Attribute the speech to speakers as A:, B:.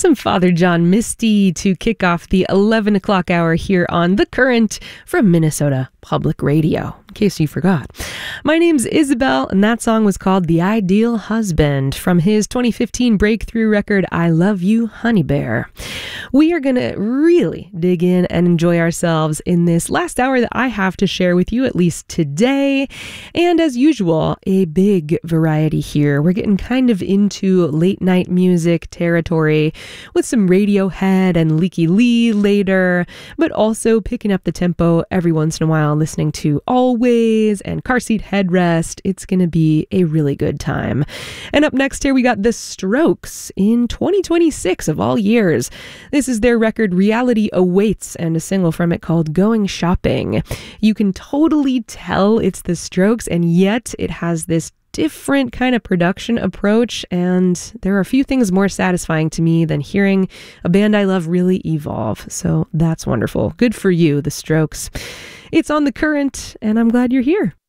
A: Some Father John Misty to kick off the 11 o'clock hour here on The Current from Minnesota Public Radio, in case you forgot. My name's Isabel, and that song was called The Ideal Husband from his 2015 breakthrough record, I Love You, Honey Bear. We are going to really dig in and enjoy ourselves in this last hour that I have to share with you, at least today. And as usual, a big variety here. We're getting kind of into late night music territory with some Radiohead and Leaky Lee later, but also picking up the tempo every once in a while, listening to Always and Car Seat Headrest. It's going to be a really good time. And up next here, we got The Strokes in 2026 of all years. This is their record Reality Awaits and a single from it called Going Shopping. You can totally tell it's The Strokes, and yet it has this different kind of production approach, and there are a few things more satisfying to me than hearing a band I love really evolve. So that's wonderful. Good for you, The Strokes. It's on The Current, and I'm glad you're here.